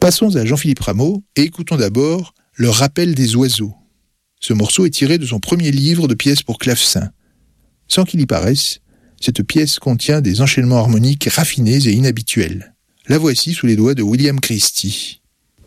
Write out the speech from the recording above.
Passons à Jean-Philippe Rameau et écoutons d'abord Le rappel des oiseaux. Ce morceau est tiré de son premier livre de pièces pour clavecin. Sans qu'il y paraisse, cette pièce contient des enchaînements harmoniques raffinés et inhabituels. La voici sous les doigts de William Christie.